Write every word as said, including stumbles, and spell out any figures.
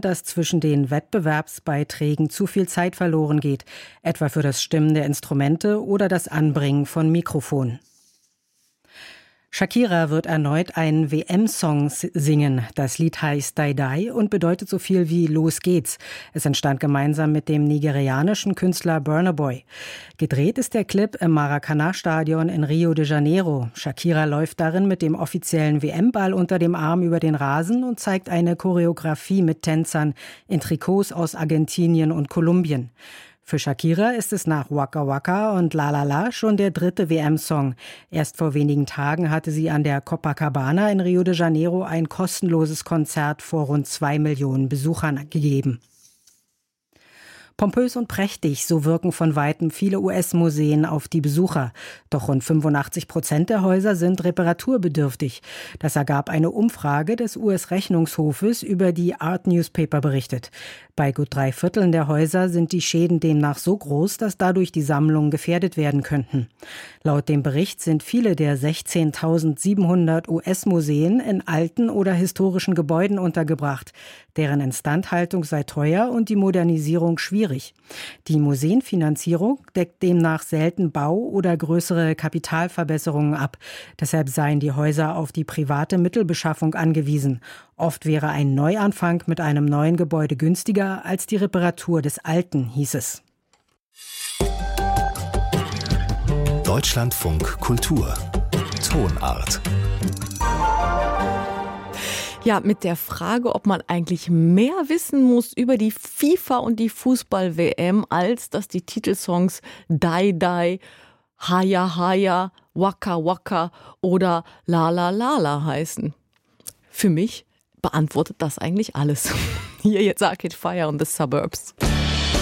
dass zwischen den Wettbewerbsbeiträgen zu viel Zeit verloren geht, etwa für das Stimmen der Instrumente oder das Anbringen von Mikrofonen. Shakira wird erneut einen W M-Song singen. Das Lied heißt Die Die und bedeutet so viel wie Los geht's. Es entstand gemeinsam mit dem nigerianischen Künstler Burna Boy. Gedreht ist der Clip im Maracanã-Stadion in Rio de Janeiro. Shakira läuft darin mit dem offiziellen W M-Ball unter dem Arm über den Rasen und zeigt eine Choreografie mit Tänzern in Trikots aus Argentinien und Kolumbien. Für Shakira ist es nach Waka Waka und La La La schon der dritte W M-Song. Erst vor wenigen Tagen hatte sie an der Copacabana in Rio de Janeiro ein kostenloses Konzert vor rund zwei Millionen Besuchern gegeben. Pompös und prächtig, so wirken von Weitem viele U S-Museen auf die Besucher. Doch rund fünfundachtzig Prozent der Häuser sind reparaturbedürftig. Das ergab eine Umfrage des U S-Rechnungshofes, über die Art Newspaper berichtet. Bei gut drei Vierteln der Häuser sind die Schäden demnach so groß, dass dadurch die Sammlungen gefährdet werden könnten. Laut dem Bericht sind viele der sechzehntausendsiebenhundert U S-Museen in alten oder historischen Gebäuden untergebracht. Deren Instandhaltung sei teuer und die Modernisierung schwierig. Die Museenfinanzierung deckt demnach selten Bau- oder größere Kapitalverbesserungen ab. Deshalb seien die Häuser auf die private Mittelbeschaffung angewiesen. Oft wäre ein Neuanfang mit einem neuen Gebäude günstiger als die Reparatur des alten, hieß es. Deutschlandfunk Kultur Tonart. Ja, mit der Frage, ob man eigentlich mehr wissen muss über die FIFA und die Fußball-W M, als dass die Titelsongs Die Die, Haya Haya, Waka Waka oder La La La La heißen. Für mich beantwortet das eigentlich alles. Hier jetzt Arcade Fire und The Suburbs.